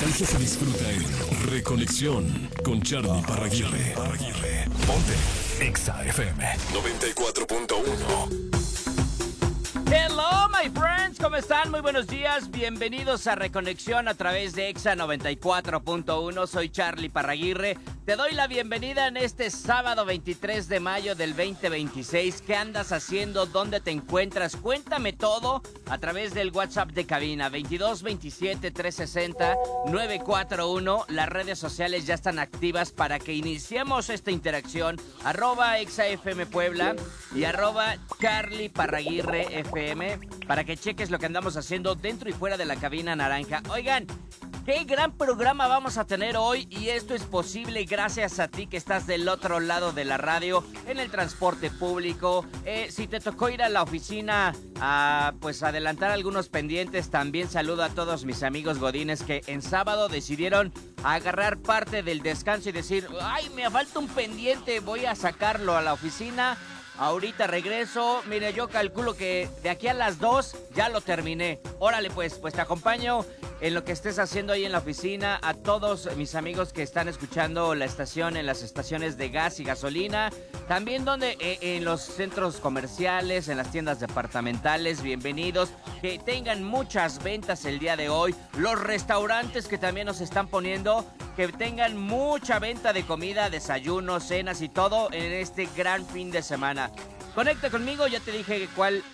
Exa se disfruta en Reconexión con Charlie Parraguirre. Ponte Exa FM 94.1. Hello, my friends, ¿cómo están? Muy buenos días, bienvenidos a Reconexión a través de Exa 94.1. Soy Charlie Parraguirre. Te doy la bienvenida en este sábado 23 de mayo del 2026. ¿Qué andas haciendo? ¿Dónde te encuentras? Cuéntame todo a través del WhatsApp de cabina 22 27 360 941. Las redes sociales ya están activas para que iniciemos esta interacción. @ExaFM Puebla y @Charlie Parraguirre FM para que cheques lo que andamos haciendo dentro y fuera de la cabina naranja. Oigan, qué gran programa vamos a tener hoy, y esto es posible gracias a ti que estás del otro lado de la radio, en el transporte público. Si te tocó ir a la oficina a pues adelantar algunos pendientes, también saludo a todos mis amigos godines que en sábado decidieron agarrar parte del descanso y decir, ay, me falta un pendiente, voy a sacarlo a la oficina. Ahorita regreso, mire, yo calculo que de aquí a las 2 ya lo terminé. Órale, pues te acompaño en lo que estés haciendo ahí en la oficina. A todos mis amigos que están escuchando la estación en las estaciones de gas y gasolina. También en los centros comerciales, en las tiendas departamentales, bienvenidos. Que tengan muchas ventas el día de hoy. Los restaurantes que también nos están poniendo, que tengan mucha venta de comida, desayunos, cenas y todo en este gran fin de semana. Conecta conmigo, ya te dije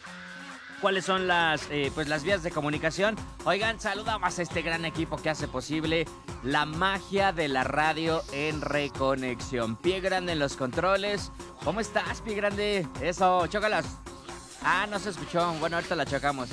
cuáles son las vías de comunicación. Oigan, saludamos a este gran equipo que hace posible la magia de la radio en Reconexión. Pie Grande en los controles. ¿Cómo estás, Pie Grande? Eso, chócalas. Ah, no se escuchó. Bueno, ahorita la chocamos.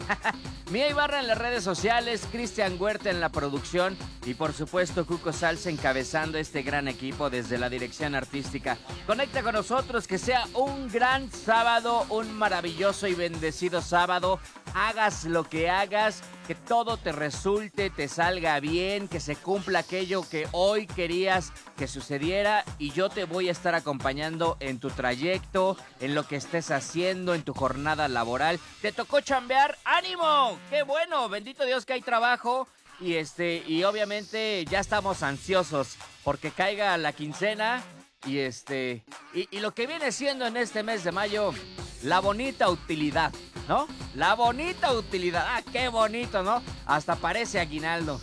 Mía Ibarra en las redes sociales, Cristian Huerta en la producción y por supuesto Cuco Salsa encabezando este gran equipo desde la dirección artística. Conecta con nosotros, que sea un gran sábado, un maravilloso y bendecido sábado. Hagas lo que hagas, que todo te resulte, te salga bien, que se cumpla aquello que hoy querías que sucediera, y yo te voy a estar acompañando en tu trayecto, en lo que estés haciendo, en tu jornada laboral. ¿Te tocó chambear? ¡Ánimo! ¡Qué bueno! Bendito Dios que hay trabajo. Y obviamente ya estamos ansiosos porque caiga la quincena y lo que viene siendo en este mes de mayo, la bonita utilidad, ¿no? La bonita utilidad. ¡Ah, qué bonito!, ¿no? Hasta parece aguinaldo.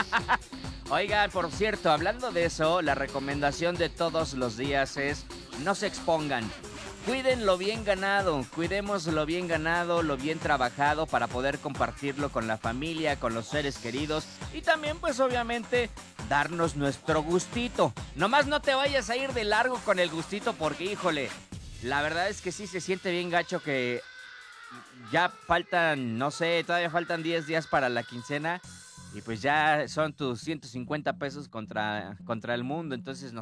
Oigan, por cierto, hablando de eso, la recomendación de todos los días es: no se expongan. Cuiden lo bien ganado, cuidemos lo bien ganado, lo bien trabajado, para poder compartirlo con la familia, con los seres queridos, y también pues obviamente darnos nuestro gustito. Nomás no te vayas a ir de largo con el gustito, porque híjole, la verdad es que sí se siente bien gacho que ya faltan, no sé, todavía faltan 10 días para la quincena y pues ya son tus 150 pesos contra el mundo, entonces no